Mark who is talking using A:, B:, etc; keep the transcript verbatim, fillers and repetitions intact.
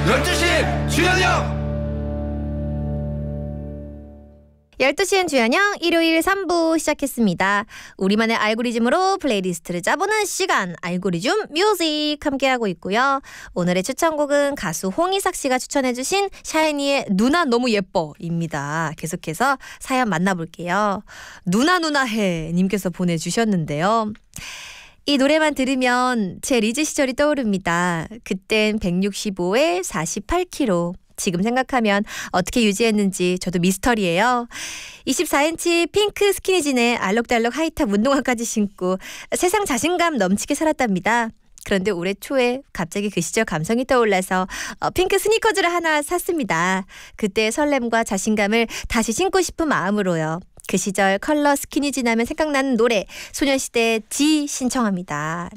A: 열두 시 주현이 형!
B: 열두 시엔 주현영 일요일 삼 부 시작했습니다. 우리만의 알고리즘으로 플레이리스트를 짜보는 시간, 알고리즘 뮤직 함께하고 있고요. 오늘의 추천곡은 가수 홍이삭 씨가 추천해주신 샤이니의 누나 너무 예뻐입니다. 계속해서 사연 만나볼게요. 누나 누나 해 님께서 보내주셨는데요. 이 노래만 들으면 제 리즈 시절이 떠오릅니다. 그땐 백육십오에 사십팔 킬로그램. 지금 생각하면 어떻게 유지했는지 저도 미스터리예요. 이십사 인치 핑크 스키니진에 알록달록 하이탑 운동화까지 신고 세상 자신감 넘치게 살았답니다. 그런데 올해 초에 갑자기 그 시절 감성이 떠올라서 어, 핑크 스니커즈를 하나 샀습니다. 그때의 설렘과 자신감을 다시 신고 싶은 마음으로요. 그 시절 컬러 스키니진 하면 생각나는 노래 소녀시대의 지 신청합니다.